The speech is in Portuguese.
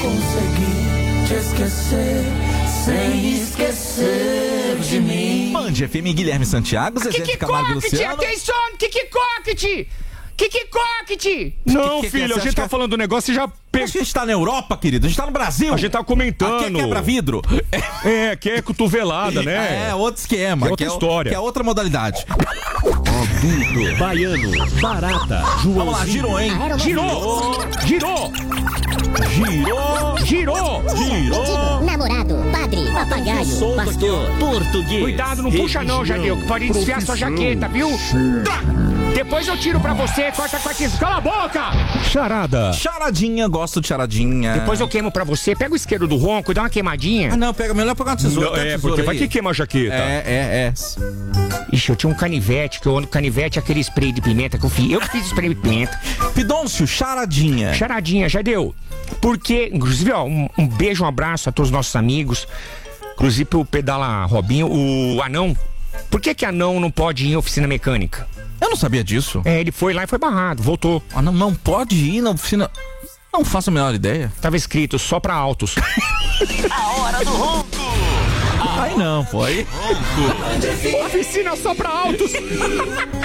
conseguir te esquecer sem esquecer de mim. Band FM, Guilherme Santiago, Zezé de Camargo e Luciano. Atenção, Kikikocket! Não, filho, a gente tá falando do negócio e já... A gente tá na Europa, querido, a gente tá no Brasil. A gente tá comentando. Aqui é quebra-vidro. Aqui é cotovelada, né? É, outro esquema. É outra história. Que é outra modalidade. Adulto, baiano, barata, Joãozinho. Vamos lá, girou, hein? Girou. Namorado, padre, papagaio, pastor, português. Cuidado, não puxa não, Jadeu, que pode desfiar sua jaqueta, viu? Depois eu tiro pra você, corta com a cala a boca! Charada. Charadinha, gosto de charadinha. Depois eu queimo pra você, pega o isqueiro do ronco e dá uma queimadinha. Ah, não, melhor pegar uma tesoura. Não, porque vai que queima a jaqueta. É. Ixi, eu tinha um canivete, que eu ando canivete, aquele spray de pimenta que eu fiz. Eu fiz spray de pimenta. Pidôncio, charadinha. Charadinha, Jadeu. Porque, inclusive, ó, um beijo, um abraço a todos os nossos amigos. Inclusive pro Pedala Robinho, o Anão. Por que Anão não pode ir em oficina mecânica? Eu não sabia disso. Ele foi lá e foi barrado, voltou. Ah, não pode ir na oficina. Não faço a menor ideia. Tava escrito só pra altos. A hora do ronco. Aí não, pô. Aí... Oficina só pra altos.